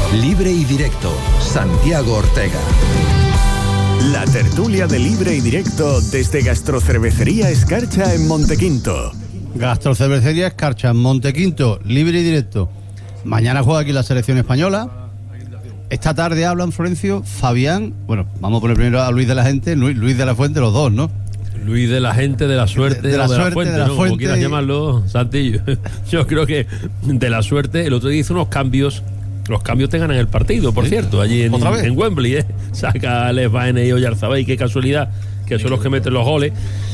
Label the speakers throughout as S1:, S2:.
S1: Libre y Directo, Santiago Ortega.
S2: La tertulia de Libre y Directo desde Gastrocervecería Escarcha en Montequinto.
S3: Gastrocervecería Escarcha en Montequinto, Libre y Directo. Mañana juega aquí la selección española. Esta tarde hablan Florencio, Fabián. Bueno, vamos a poner primero a Luis de la Gente, Luis de la Fuente, los dos, ¿no?
S4: Luis de la Gente, de la Suerte,
S3: de la
S4: Fuente, ¿no? Como quieras llamarlo, Santi. Yo creo que de la Suerte, el otro día hizo unos cambios. Los cambios te ganan el partido, por cierto, allí en Wembley, ¿eh? Saca a Les Baena y Oyarzabal, qué casualidad, que son los que meten los goles.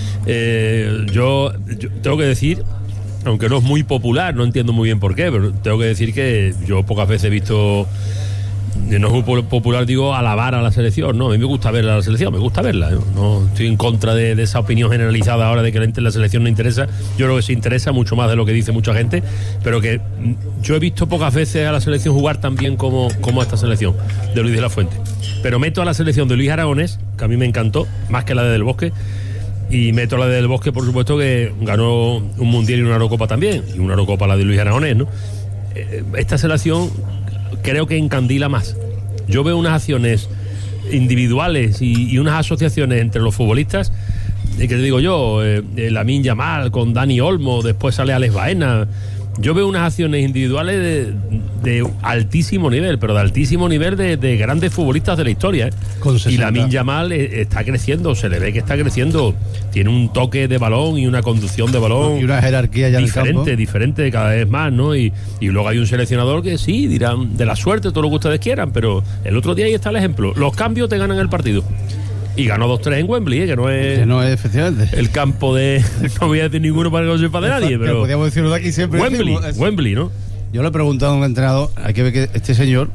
S4: Yo tengo que decir, aunque no es muy popular, no entiendo muy bien por qué, pero tengo que decir que yo pocas veces he visto, no es muy popular, digo, alabar a la selección, no, a mí me gusta ver a la selección, me gusta verla, no estoy en contra de esa opinión generalizada ahora de que la selección no interesa. Yo creo que se interesa mucho más de lo que dice mucha gente, pero que yo he visto pocas veces a la selección jugar tan bien como a esta selección de Luis de la Fuente. Pero meto a la selección de Luis Aragonés, que a mí me encantó, más que la de Del Bosque, y meto a la de Del Bosque, por supuesto, que ganó un Mundial y una Eurocopa también, y una Eurocopa la de Luis Aragonés, ¿no? Esta selección creo que encandila más. Yo veo unas acciones individuales y unas asociaciones entre los futbolistas, que te digo yo, Lamine Yamal con Dani Olmo, después sale Alex Baena. Yo veo unas acciones individuales de altísimo nivel, pero de altísimo nivel de grandes futbolistas de la historia, ¿eh? Y Lamine Yamal está creciendo, se le ve que está creciendo. Tiene un toque de balón y una conducción de balón.
S3: Y una jerarquía ya
S4: diferente cada vez más, ¿no? Y luego hay un seleccionador que sí, dirán de la suerte, todo lo que ustedes quieran, pero el otro día ahí está el ejemplo. Los cambios te ganan el partido. Y ganó 2-3 en Wembley, que no es
S3: efectivamente
S4: el campo de... No voy a decir ninguno para que no sepa de nadie, pero...
S3: Podríamos decirlo de aquí siempre.
S4: Wembley, ¿no?
S3: Yo le he preguntado a un entrenador, hay que ver que este señor,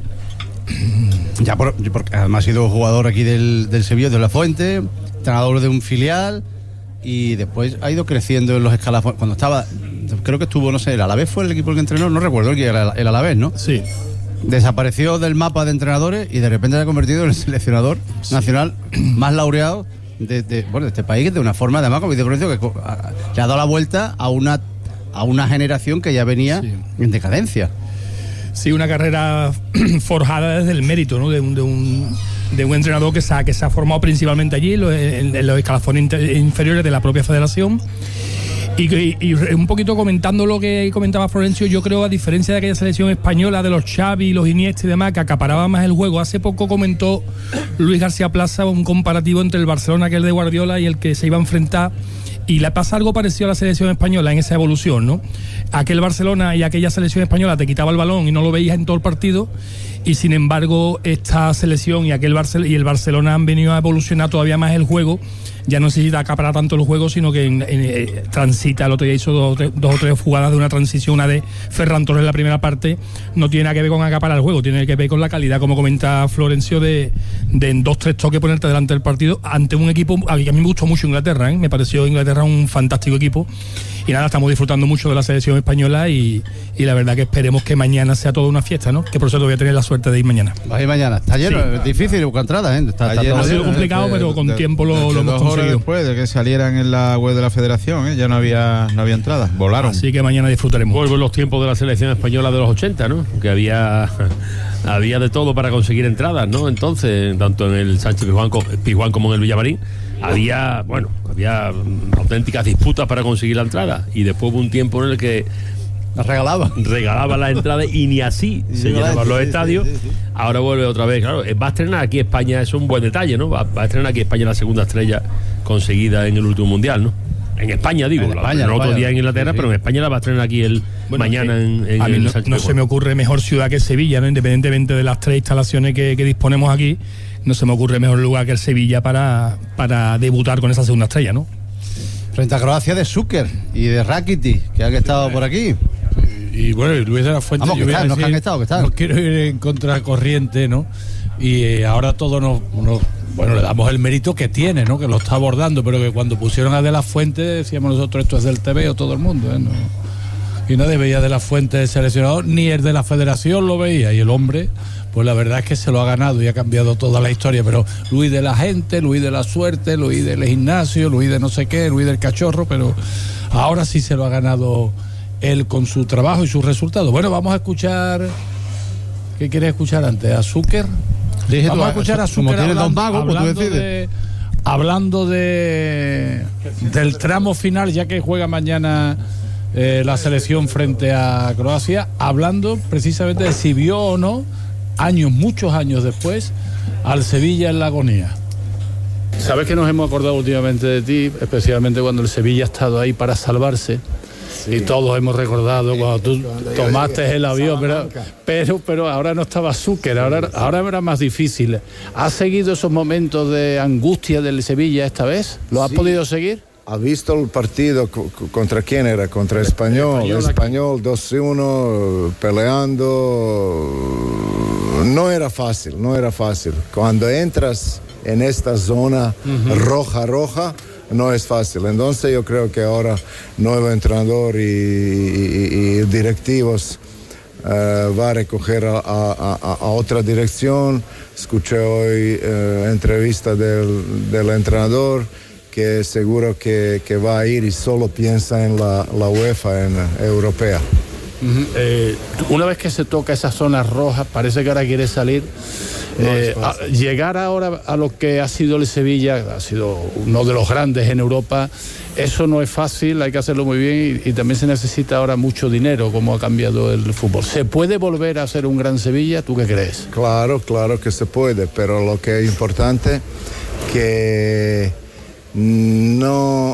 S3: porque además ha sido jugador aquí del Sevilla, de la Fuente, entrenador de un filial, y después ha ido creciendo en los escalafones. Cuando estaba, creo que estuvo, no sé, el Alavés fue el equipo que entrenó, no recuerdo que era el Alavés, ¿no?
S4: Sí.
S3: Desapareció del mapa de entrenadores y de repente se ha convertido en el seleccionador nacional más laureado de este país, de una forma, además, como dice Florencio, que le ha dado la vuelta a una generación que ya venía en decadencia.
S5: Sí, una carrera forjada desde el mérito, ¿no? de un entrenador que se ha formado principalmente allí, en los escalafones inferiores de la propia federación. Y un poquito comentando lo que comentaba Florencio, yo creo, a diferencia de aquella selección española de los Xavi, los Iniesta y demás, que acaparaba más el juego, hace poco comentó Luis García Plaza un comparativo entre el Barcelona, que es el de Guardiola, y el que se iba a enfrentar, y le pasa algo parecido a la selección española en esa evolución, ¿no? Aquel Barcelona y aquella selección española te quitaba el balón y no lo veías en todo el partido, y sin embargo esta selección y el Barcelona han venido a evolucionar todavía más el juego. Ya no necesita acaparar tanto el juego, sino que transita. El otro día hizo dos o tres jugadas de una transición, una de Ferran Torres en la primera parte. No tiene nada que ver con acaparar el juego, tiene que ver con la calidad, como comenta Florencio, de en 2-3 toques ponerte delante del partido ante un equipo a mí me gustó mucho Inglaterra, ¿eh? Me pareció Inglaterra un fantástico equipo. Y nada, estamos disfrutando mucho de la selección española y la verdad que esperemos que mañana sea toda una fiesta, ¿no? Que por cierto voy a tener la suerte de ir mañana.
S3: Vas a ir mañana. Está lleno, es difícil buscar entradas, ¿eh?
S5: Ha sido complicado, pero con tiempo lo hemos conseguido.
S6: Después de que salieran en la web de la federación, ¿eh? Ya no había entradas, volaron.
S5: Así que mañana disfrutaremos.
S4: Vuelven los tiempos de la selección española de los 80, ¿no? Que había de todo para conseguir entradas, ¿no? Entonces, tanto en el Sánchez Pizjuán como en el Villamarín, había auténticas disputas para conseguir la entrada, y después hubo un tiempo en el que regalaba la entrada y ni así se llenaban los estadios. Sí. Ahora vuelve otra vez, claro, va a estrenar aquí España, es un buen detalle, ¿no? Va a estrenar aquí España la segunda estrella conseguida en el último mundial, ¿no? En España, digo, en España, otro día en Inglaterra, sí. Pero en España la va a estrenar aquí mañana en el Sánchez.
S5: No se me ocurre mejor ciudad que Sevilla, ¿no? Independientemente de las 3 instalaciones que disponemos aquí, no se me ocurre mejor lugar que el Sevilla para debutar con esa segunda estrella, ¿no?
S3: Frente a Croacia de Zucker y de Rakitic, que han estado por aquí.
S6: Y bueno, y Luis de la Fuente,
S3: que han estado.
S6: No quiero ir en contracorriente, ¿no? Y ahora todos le damos el mérito que tiene, ¿no? Que lo está abordando, pero que cuando pusieron a De la Fuente decíamos nosotros, esto es del TV o todo el mundo, ¿eh? No. Y nadie veía De la Fuente de seleccionador, ni el de la federación lo veía, y el hombre, pues la verdad es que se lo ha ganado y ha cambiado toda la historia. Pero Luis de la Gente, Luis de la Suerte, Luis del Gimnasio, Luis de no sé qué, Luis del Cachorro, pero ahora sí se lo ha ganado él con su trabajo y sus resultados. Bueno, vamos a escuchar ¿Qué quieres escuchar antes? ¿A Zucker? Vamos a escuchar a Zucker hablando del tramo final, ya que juega mañana la selección frente a Croacia, hablando precisamente de si vio o no, muchos años después, al Sevilla en la agonía. Sabes que nos hemos acordado últimamente de ti, especialmente cuando el Sevilla ha estado ahí para salvarse. Sí. Y todos hemos recordado cuando tú tomaste el avión, pero ahora no estaba Zucker, ahora era más difícil. ¿Has seguido esos momentos de angustia del Sevilla esta vez? ¿Lo has podido seguir?
S7: ¿Ha visto el partido contra quién era? Contra Español 2-1, peleando. No era fácil. Cuando entras en esta zona roja, no es fácil. Entonces yo creo que ahora nuevo entrenador y directivos va a recoger a otra dirección. Escuché hoy entrevista del entrenador, que seguro que va a ir y solo piensa en la UEFA, en europea.
S6: Una vez que se toca esas zonas rojas, parece que ahora quiere salir. Llegar ahora a lo que ha sido el Sevilla, ha sido uno de los grandes en Europa, eso no es fácil, hay que hacerlo muy bien y también se necesita ahora mucho dinero, como ha cambiado el fútbol. ¿Se puede volver a ser un gran Sevilla? ¿Tú qué crees?
S7: Claro que se puede, pero lo que es importante que no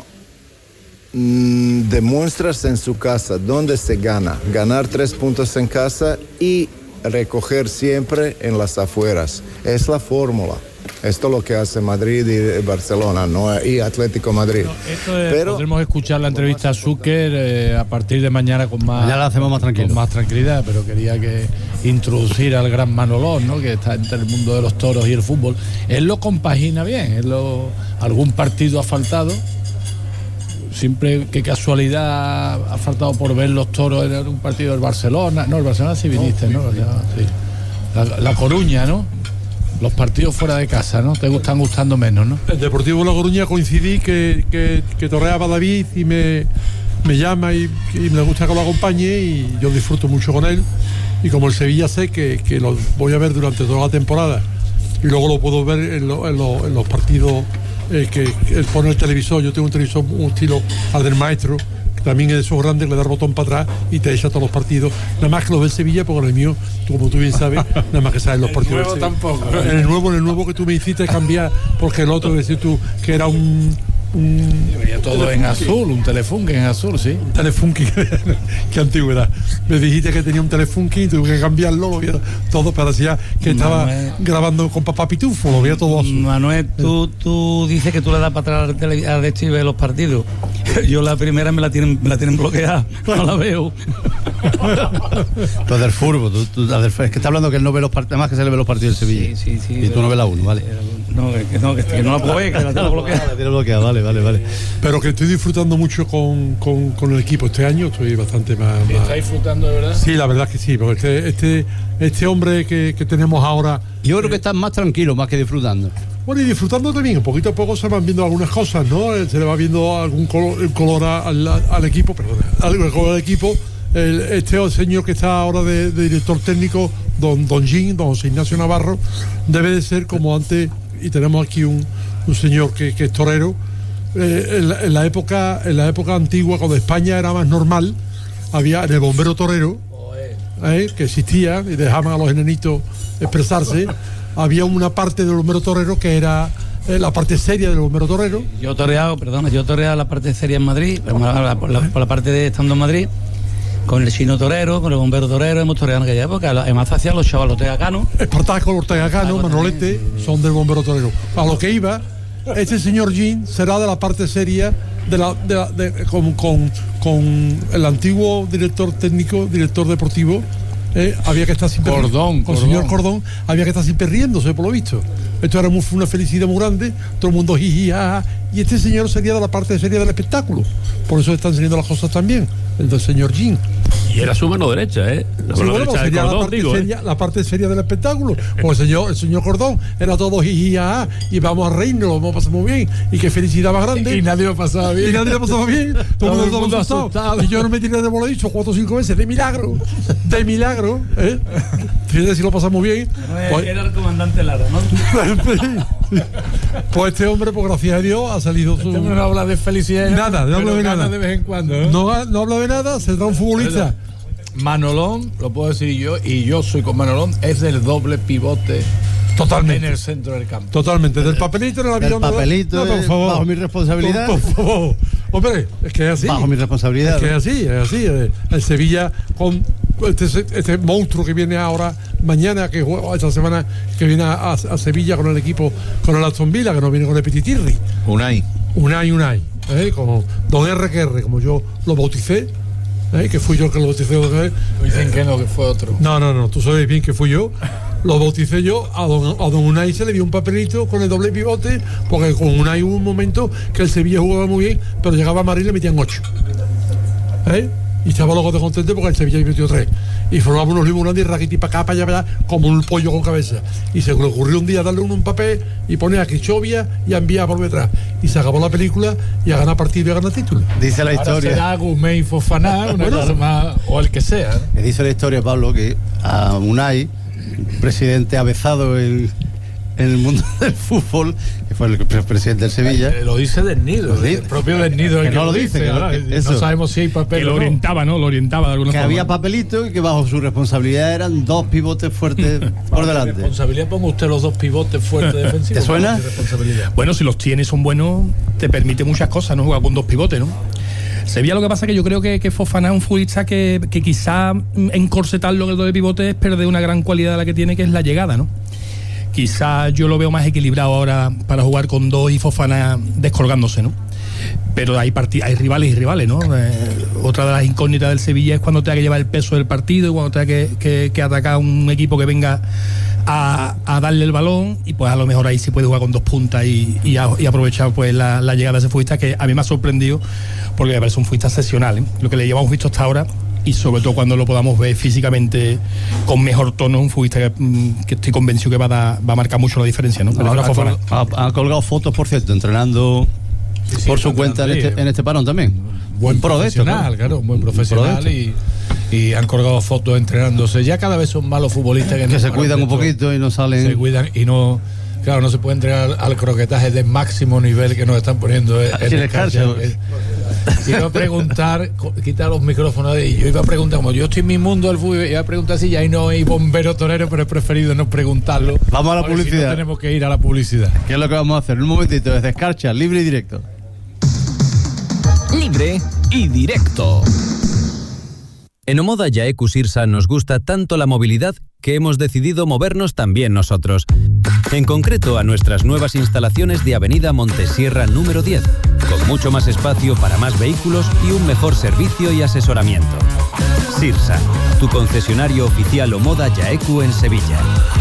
S7: demuestras en su casa dónde se ganar 3 puntos en casa y recoger siempre en las afueras. Es la fórmula. Esto es lo que hace Madrid y Barcelona, ¿no? Y Atlético Madrid.
S6: Pero podremos escuchar la entrevista a Zucker a partir de mañana con más.
S3: Ya la hacemos más tranquilo.
S6: Con más tranquilidad, pero quería introducir al gran Manolón, ¿no? Que está entre el mundo de los toros y el fútbol. Él lo compagina bien. Algún partido ha faltado. Siempre, qué casualidad ha faltado por ver los toros en un partido del Barcelona. No, el Barcelona sí viniste, ¿no? Sí. La Coruña, ¿no? Los partidos fuera de casa, ¿no? Te están gustando menos, ¿no?
S8: El Deportivo La Coruña coincidí que toreaba David y me llama y me gusta que lo acompañe y yo disfruto mucho con él. Y como el Sevilla sé que lo voy a ver durante toda la temporada y luego lo puedo ver en los partidos que él pone el televisor. Yo tengo un televisor, un estilo al del Maestro, que también es de esos grandes, le da el botón para atrás y te echa todos los partidos. Nada más que los del Sevilla, porque el mío, como tú bien sabes, nada más que sabes los partidos.
S6: El nuevo tampoco.
S8: En el nuevo que tú me hiciste cambiar, porque el otro, decir tú, que era un
S6: veía todo en azul, un Telefunken en azul, sí.
S8: Un Telefunken, qué antigüedad. Me dijiste que tenía un Telefunken y tuve que cambiarlo, lo veía todo, parecía que estaba grabando con Papá Pitufo, lo veía todo azul.
S9: Manuel, tú dices que tú le das para atrás a de y ves los partidos. Yo la primera me la tienen bloqueada, no la veo.
S3: Lo del fútbol, es que está hablando que él no ve los partidos, además que se le ve los partidos del Sevilla.
S9: Sí.
S3: Y tú no ves la 1, ¿vale?
S9: No, que no la puedo ver, que la tengo bloqueada.
S3: La tiene bloqueada, vale.
S8: Pero que estoy disfrutando mucho con el equipo este año, estoy bastante más.
S6: ¿Estás disfrutando de verdad?
S8: Sí, la verdad que sí, porque este hombre que tenemos ahora.
S3: Yo creo que estás más tranquilo, más que disfrutando.
S8: Bueno, y disfrutando también, poquito a poco se van viendo algunas cosas, ¿no? Se le va viendo algún color al equipo, el color del equipo. Este señor que está ahora de director técnico, don José Ignacio Navarro, debe de ser como antes, y tenemos aquí un señor que es torero. En la época antigua, cuando España era más normal, había el bombero torero, que existía y dejaban a los enanitos expresarse. Había una parte del bombero torero que era la parte seria del bombero torero.
S9: Yo toreaba la parte seria en Madrid, por la parte de estando en Madrid, con el chino torero, con el bombero torero, hemos toreado en aquella época. Además hacían los chavales Ortega Cano.
S8: Espartaco, Ortega Cano, Manolete, son del bombero torero. A lo que iba, este señor Jean será de la parte seria con el antiguo director técnico, director deportivo. Había que estar siempre
S6: Cordón.
S8: Señor Cordón, había que estar siempre riéndose, por lo visto. Esto era una felicidad muy grande, todo el mundo jiji, jaja, y este señor sería de la parte seria del espectáculo. Por eso están saliendo las cosas también, el del señor Jean.
S4: Y era su mano derecha, ¿eh? La mano derecha de Cordón,
S8: la parte seria del espectáculo. Pues el señor Cordón era todo jijía y vamos a reírnos, lo vamos a pasar muy bien. Y qué felicidad más grande.
S6: Y nadie lo pasaba bien.
S8: Todo el mundo asustado. Y yo no me tiré de bola dicho 4 o 5 veces, de milagro. ¿Eh? Fíjate si lo pasamos bien.
S9: Era el comandante Lara, ¿no?
S8: Pues este hombre, pues gracias a Dios, ha salido su...
S6: No habla de felicidad.
S8: Nada, no habla de nada.
S6: De vez en cuando,
S8: no habla de nada, se da un futbolista.
S6: Manolón, lo puedo decir yo, y yo soy con Manolón, es del doble pivote.
S8: Totalmente.
S6: En el centro del campo.
S8: Totalmente. Del papelito en el avión.
S3: Del papelito,
S8: por favor.
S3: Bajo mi responsabilidad.
S8: Por favor. Hombre, es que es así.
S3: Bajo mi responsabilidad.
S8: Es que es así. El Sevilla con este monstruo que viene ahora, mañana, que juega esta semana, que viene a Sevilla con el equipo, con el Aston Villa, que no viene con el Petitirri.
S6: Unai.
S8: Como Don R, como yo lo bauticé. Que fui yo el que lo bauticé.
S6: Dicen que no, que fue otro.
S8: No, tú sabes bien que fui yo. Lo bauticé yo. A don Unai se le dio un papelito con el doble pivote, porque con Unai hubo un momento que el Sevilla jugaba muy bien, pero llegaba a Madrid y le metían 8. Y estaba loco de contento porque el Sevilla metió 3. Y formaba unos limonades y raquiti para acá, para allá, como un pollo con cabeza. Y se le ocurrió un día darle un papel y poner a Crichovia y a enviar por detrás. Y se acabó la película y a ganar partido y a ganar título.
S3: Dice la historia.
S6: Ahora será Guzmán y Fofana, o el que sea.
S3: Dice la historia, Pablo, que a Unai, presidente avezado en el mundo del fútbol, que fue el presidente del Sevilla.
S6: Lo dice Desnido, el propio Desnido.
S3: Que no lo dice.
S6: No sabemos si hay papel.
S5: Que lo orientaba, ¿no? Lo orientaba de alguna forma.
S3: Que había papelito y que bajo su responsabilidad eran 2 pivotes fuertes por delante.
S6: Responsabilidad, ponga usted los 2 pivotes fuertes defensivos.
S3: ¿Te suena?
S5: Bueno, si los tienes, son buenos, te permite muchas cosas, ¿no? Jugar con 2 pivotes, ¿no? Sevilla, lo que pasa es que yo creo que Fofana es un futbolista que quizá encorsetarlo en el doble pivote es perder una gran cualidad de la que tiene, que es la llegada, ¿no? Quizá yo lo veo más equilibrado ahora para jugar con 2 y Fofana descolgándose, ¿no? Pero hay rivales y rivales, ¿no? Otra de las incógnitas del Sevilla es cuando tenga que llevar el peso del partido y cuando tenga que atacar a un equipo que venga a darle el balón, y pues a lo mejor ahí sí puede jugar con 2 puntas y aprovechar pues la llegada de ese futbolista, que a mí me ha sorprendido porque me parece un futbolista excepcional, ¿eh? Lo que le llevamos visto hasta ahora, y sobre todo cuando lo podamos ver físicamente con mejor tono, un futbolista que estoy convencido que va a marcar mucho la diferencia, ¿no?
S3: Ha colgado fotos, por cierto, entrenando por su cuenta en este parón también.
S6: Buen profesional, claro, un buen profesional, y han colgado fotos entrenándose. Ya cada vez son malos futbolistas
S3: que se cuidan un poquito y no salen.
S6: Se cuidan y no. Claro, no se puede entregar al croquetaje de máximo nivel que nos están poniendo en el Escarcha. Iba a preguntar, quita los micrófonos, y yo iba a preguntar, como yo estoy en mi mundo del fútbol, iba a preguntar si ya ahí no hay bombero torero, pero he preferido no preguntarlo.
S3: Vamos a la publicidad.
S6: Si no tenemos que ir a la publicidad.
S3: ¿Qué es lo que vamos a hacer? En un momentito, desde Escarcha, libre y directo.
S10: Libre y directo. En Omoda Jaecu Sirsa nos gusta tanto la movilidad que hemos decidido movernos también nosotros. En concreto a nuestras nuevas instalaciones de Avenida Montesierra número 10, con mucho más espacio para más vehículos y un mejor servicio y asesoramiento. Sirsa, tu concesionario oficial Omoda Jaecu en Sevilla.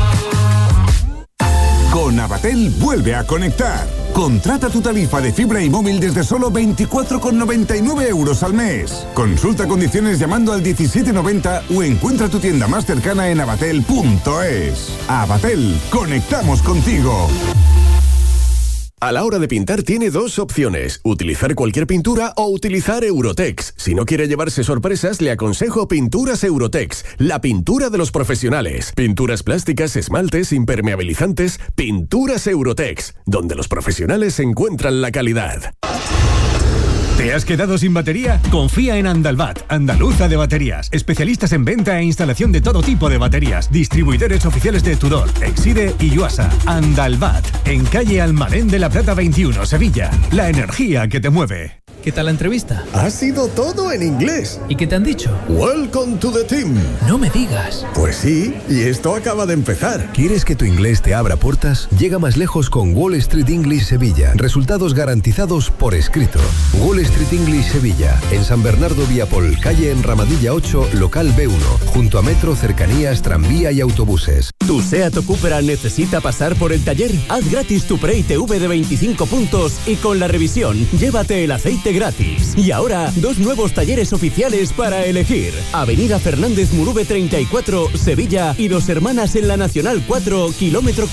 S11: Con Avatel vuelve a conectar. Contrata tu tarifa de fibra y móvil desde solo 24,99 € al mes. Consulta condiciones llamando al 1790 o encuentra tu tienda más cercana en avatel.es. Avatel, conectamos contigo.
S12: A la hora de pintar tiene 2 opciones, utilizar cualquier pintura o utilizar Eurotex. Si no quiere llevarse sorpresas, le aconsejo Pinturas Eurotex, la pintura de los profesionales. Pinturas plásticas, esmaltes, impermeabilizantes, Pinturas Eurotex, donde los profesionales encuentran la calidad.
S13: ¿Te has quedado sin batería? Confía en Andalbat, andaluza de baterías. Especialistas en venta e instalación de todo tipo de baterías. Distribuidores oficiales de Tudor, Exide y Yuasa. Andalbat, en calle Almadén de la Plata 21, Sevilla. La energía que te mueve.
S14: ¿Qué tal la entrevista?
S12: Ha sido todo en inglés.
S14: ¿Y qué te han dicho?
S12: Welcome to the team.
S14: No me digas.
S12: Pues sí, y esto acaba de empezar.
S1: ¿Quieres que tu inglés te abra puertas? Llega más lejos con Wall Street English Sevilla. Resultados garantizados por escrito. Wall Street English Sevilla, en San Bernardo Viapol, calle Enramadilla 8, local B1, junto a Metro, cercanías, tranvía y autobuses.
S15: ¿Tu SEAT o Cupra necesita pasar por el taller? Haz gratis tu pre-ITV de 25 puntos y con la revisión, llévate el aceite gratis. Y ahora, 2 nuevos talleres oficiales para elegir. Avenida Fernández Murube 34, Sevilla, y Dos Hermanas en la Nacional 4, kilómetro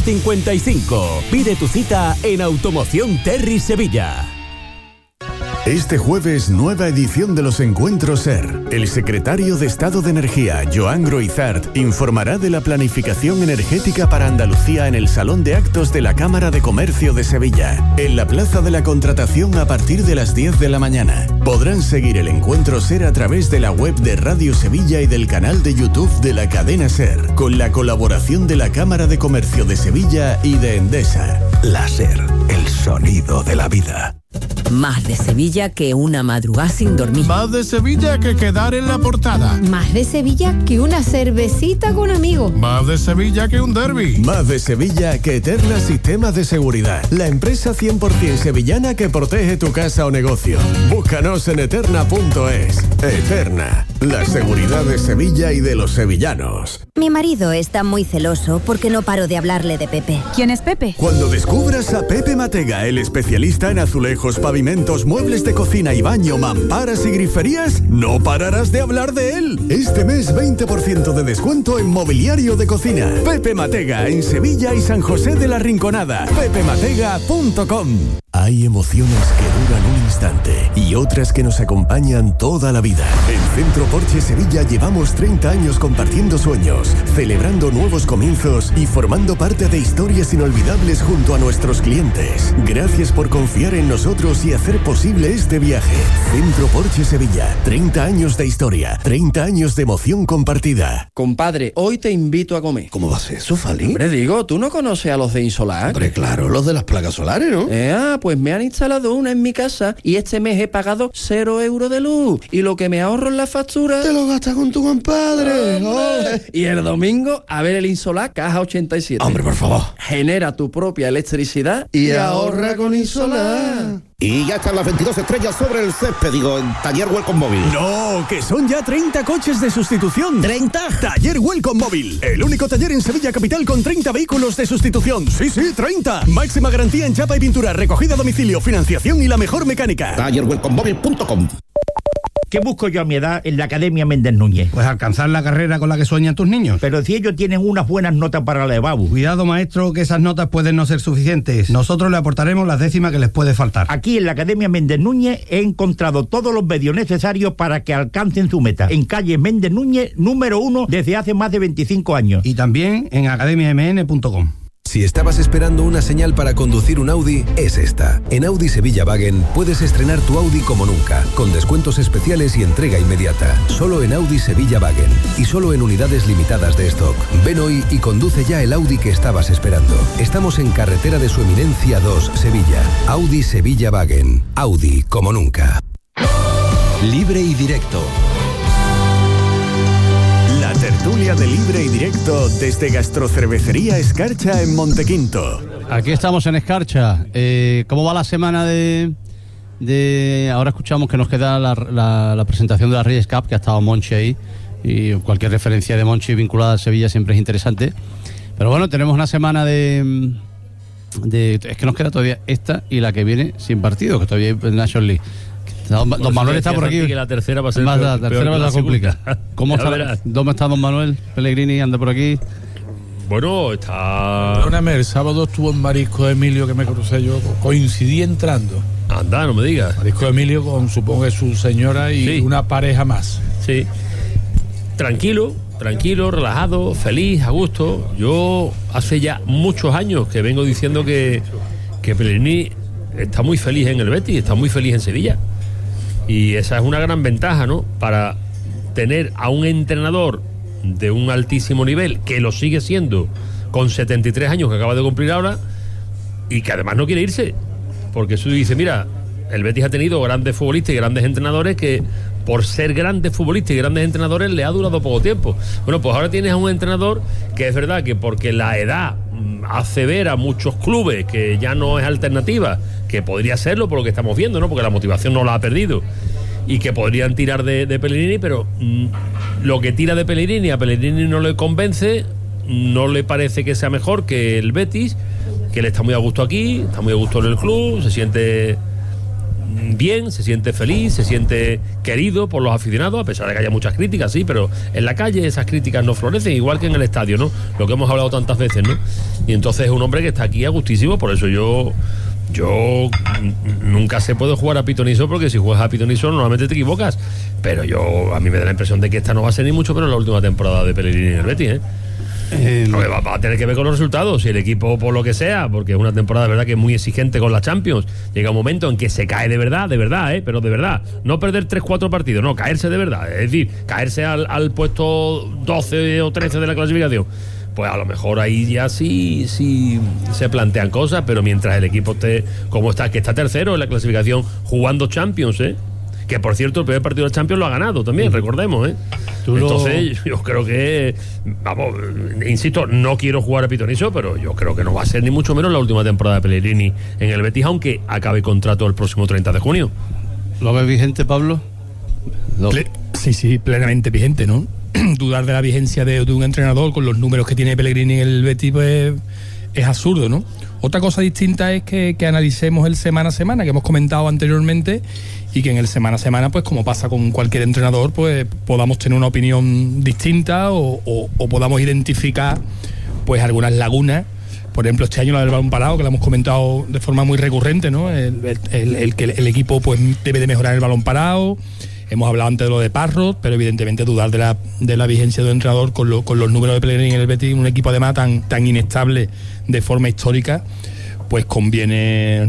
S15: 555. Pide tu cita en Automoción Terry Sevilla.
S2: Este jueves, nueva edición de los Encuentros SER. El secretario de Estado de Energía, Joan Groizart, informará de la planificación energética para Andalucía en el Salón de Actos de la Cámara de Comercio de Sevilla, en la Plaza de la Contratación a partir de las 10 de la mañana. Podrán seguir el Encuentro SER a través de la web de Radio Sevilla y del canal de YouTube de la cadena SER, con la colaboración de la Cámara de Comercio de Sevilla y de Endesa.
S16: La SER, el sonido de la vida.
S17: Más de Sevilla que una madrugada sin dormir.
S18: Más de Sevilla que quedar en la portada.
S19: Más de Sevilla que una cervecita con amigos.
S18: Más de Sevilla que un derbi.
S2: Más de Sevilla que Eterna Sistemas de Seguridad, la empresa 100% sevillana que protege tu casa o negocio. Búscanos en eterna.es. Eterna, la seguridad de Sevilla y de los sevillanos.
S20: Mi marido está muy celoso porque no paro de hablarle de Pepe.
S19: ¿Quién es Pepe?
S2: Cuando descubras a Pepe Matega, el especialista en azulejos, pavimentos, muebles de cocina y baño, mamparas y griferías, no pararás de hablar de él. Este mes 20% de descuento en mobiliario de cocina. Pepe Matega en Sevilla y San José de la Rinconada. pepematega.com. Hay emociones que duran un instante y otras que nos acompañan toda la vida. En Centro Porsche Sevilla llevamos 30 años compartiendo sueños, celebrando nuevos comienzos y formando parte de historias inolvidables junto a nuestros clientes. Gracias por confiar en nosotros y hacer posible este viaje. Centro Porsche Sevilla, 30 años de historia, 30 años de emoción compartida.
S21: Compadre, hoy te invito a comer.
S16: ¿Cómo va a ser eso, Fali?
S21: Hombre, digo, ¿tú no conoces a los de Insolar?
S16: Hombre, claro, los de las placas solares, ¿no?
S21: Pues me han instalado una en mi casa y este mes he pagado 0 euros de luz. Y lo que me ahorro en la factura...
S16: Te lo gastas con tu compadre.
S21: Y el domingo, a ver el Insolar Caja 87.
S16: Hombre, por favor.
S21: Genera tu propia electricidad
S16: y ahorra con Insolar. Y ya están las 22 estrellas sobre el césped, en Taller Welcome Móvil.
S2: ¡No! ¡Que son ya 30 coches de sustitución!
S16: ¿30?
S2: Taller Welcome Móvil, el único taller en Sevilla capital con 30 vehículos de sustitución. ¡Sí, 30! Máxima garantía en chapa y pintura, recogida a domicilio, financiación y la mejor mecánica.
S16: TallerWelcomeMóvil.com.
S22: ¿Qué busco yo a mi edad en la Academia Méndez Núñez?
S23: Pues alcanzar la carrera con la que sueñan tus niños.
S22: Pero si ellos tienen unas buenas notas para la EBAU.
S23: Cuidado, maestro, que esas notas pueden no ser suficientes. Nosotros le aportaremos las décimas que les puede faltar.
S22: Aquí en la Academia Méndez Núñez he encontrado todos los medios necesarios para que alcancen su meta. En calle Méndez Núñez, número 1, desde hace más de 25 años.
S23: Y también en academiamn.com.
S1: Si estabas esperando una señal para conducir un Audi, es esta. En Audi Sevilla Wagen puedes estrenar tu Audi como nunca, con descuentos especiales y entrega inmediata. Solo en Audi Sevilla Wagen y solo en unidades limitadas de stock. Ven hoy y conduce ya el Audi que estabas esperando. Estamos en Carretera de Su Eminencia 2, Sevilla. Audi Sevilla Wagen. Audi como nunca.
S13: Libre y directo.
S2: La tertulia de Libre y Directo desde Gastrocervecería Escarcha en Montequinto.
S3: Aquí estamos en Escarcha. ¿Cómo va la semana de ahora escuchamos que nos queda la presentación de la Reyes Cup, que ha estado Monchi ahí, y cualquier referencia de Monchi vinculada a Sevilla siempre es interesante. Pero bueno, tenemos una semana de es que nos queda todavía esta y la que viene sin partido, que todavía hay National League. Don Manuel está por aquí.
S4: Que la tercera va a ser
S3: la tercera va a ser complicada. ¿Dónde está Don Manuel Pellegrini? ¿Anda por aquí?
S4: Bueno, está...
S6: Perdóname, el sábado estuvo en Marisco Emilio, que me crucé yo, coincidí entrando.
S4: Anda, no me digas.
S6: Marisco Emilio con, supongo que su señora y una pareja más.
S4: Sí. Tranquilo, relajado, feliz, a gusto. Yo hace ya muchos años que vengo diciendo que Pellegrini está muy feliz en el Betis, está muy feliz en Sevilla. Y esa es una gran ventaja, ¿no? Para tener a un entrenador de un altísimo nivel, que lo sigue siendo con 73 años que acaba de cumplir ahora, y que además no quiere irse. Porque eso dice, mira, el Betis ha tenido grandes futbolistas y grandes entrenadores que por ser grandes futbolistas y grandes entrenadores le ha durado poco tiempo. Bueno, pues ahora tienes a un entrenador que es verdad que porque la edad hace ver a muchos clubes que ya no es alternativa, que podría serlo por lo que estamos viendo, ¿no? Porque la motivación no la ha perdido y que podrían tirar de Pellegrini, pero lo que tira de Pellegrini a Pellegrini no le convence, no le parece que sea mejor que el Betis, que él está muy a gusto aquí, está muy a gusto en el club, se siente bien, se siente feliz, se siente querido por los aficionados, a pesar de que haya muchas críticas, sí, pero en la calle esas críticas no florecen, igual que en el estadio, ¿no? Lo que hemos hablado tantas veces, ¿no? Y entonces es un hombre que está aquí a gustísimo, por eso yo nunca se puede jugar a pitonizo, porque si juegas a pitonizo normalmente te equivocas, pero a mí me da la impresión de que esta no va a ser ni mucho menos la última temporada de Pellegrini en el Betis, porque va a tener que ver con los resultados. Si el equipo, por lo que sea, porque es una temporada de verdad que es muy exigente con la Champions, llega un momento en que se cae de verdad, pero de verdad, no perder 3-4 partidos, no, caerse de verdad, es decir, caerse al puesto 12 o 13 de la clasificación, pues a lo mejor ahí ya sí se plantean cosas, pero mientras el equipo esté como está, que está tercero en la clasificación jugando Champions, que por cierto el primer partido de Champions lo ha ganado también, recordemos, Entonces yo creo que, vamos, insisto, no quiero jugar a pitonizo, pero yo creo que no va a ser ni mucho menos la última temporada de Pellegrini en el Betis, aunque acabe contrato el próximo 30 de junio.
S3: ¿Lo ves vigente, Pablo?
S5: Sí, plenamente vigente, ¿no? Dudar de la vigencia de un entrenador con los números que tiene Pellegrini en el Betis, pues es absurdo, ¿no? Otra cosa distinta es que analicemos el semana a semana, que hemos comentado anteriormente, y que en el semana a semana, pues como pasa con cualquier entrenador, pues podamos tener una opinión distinta o podamos identificar pues algunas lagunas. Por ejemplo, este año la del balón parado, que la hemos comentado de forma muy recurrente, ¿no? El que el equipo pues debe de mejorar el balón parado. Hemos hablado antes de lo de Parrot, pero evidentemente dudar de la vigencia de un entrenador con los números de Pellegrini en el Betis, un equipo además tan inestable de forma histórica, pues conviene